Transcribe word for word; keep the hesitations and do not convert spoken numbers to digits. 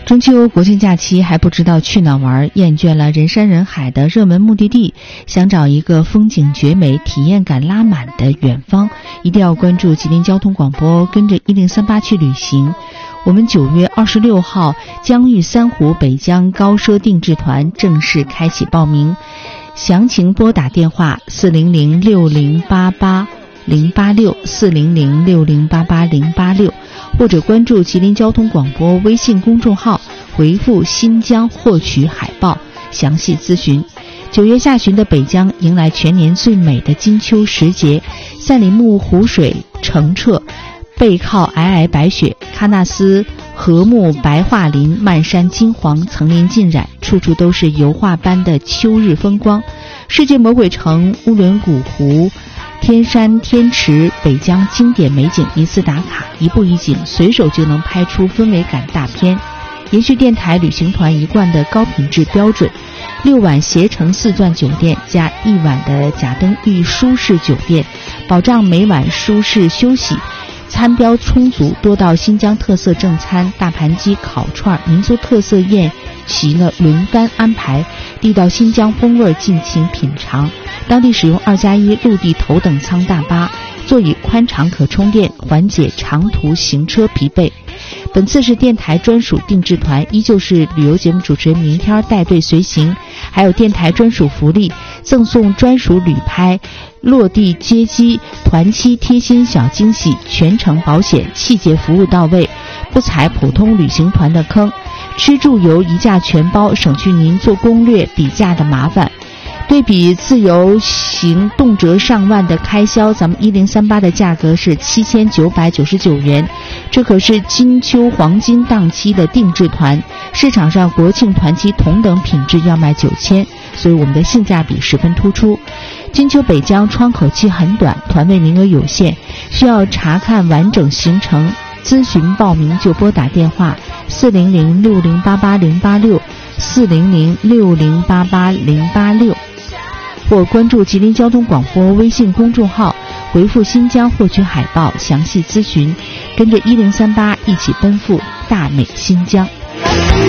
中秋国庆假期还不知道去哪玩，厌倦了人山人海的热门目的地，想找一个风景绝美、体验感拉满的远方，一定要关注吉林交通广播，跟着一零三八去旅行。我们九月二十六号江豫三湖北疆高奢定制团正式开启报名，详情拨打电话四零零六零八八零八六四零零六零八八零八六，或者关注吉林交通广播微信公众号，回复新疆获取海报详细咨询。九月下旬的北疆迎来全年最美的金秋时节，赛里木湖水澄澈，背靠皑皑白雪，喀纳斯禾木白桦林，漫山金黄，层林尽染，处处都是油画般的秋日风光。世界魔鬼城乌伦古湖、天山天池，北疆经典美景一次打卡，一步一景，随手就能拍出氛围感大片。延续电台旅行团一贯的高品质标准，六晚携程四钻酒店加一晚的甲登玉舒适酒店，保障每晚舒适休息。餐标充足，多道新疆特色正餐、大盘鸡、烤串、民族特色宴席呢轮番安排，地道新疆风味尽情品尝。当地使用二加一陆地头等舱大巴，座椅宽敞可充电，缓解长途行车疲惫。本次是电台专属定制团，依旧是旅游节目主持人明天带队随行，还有电台专属福利，赠送专属旅拍、落地接机、团期贴心小惊喜，全程保险，细节服务到位，不踩普通旅行团的坑，吃住游一价全包，省去您做攻略比价的麻烦。对比自由行动辄上万的开销，咱们一零三八的价格是七千九百九十九元，这可是金秋黄金档期的定制团，市场上国庆团期同等品质要卖九千，所以我们的性价比十分突出。金秋北疆窗口期很短，团位名额有限，需要查看完整行程，咨询报名就拨打电话四零零六零八八零八六四零零六零八八零八六，或关注吉林交通广播微信公众号，回复新疆获取海报详细咨询，跟着一零三八一起奔赴大美新疆。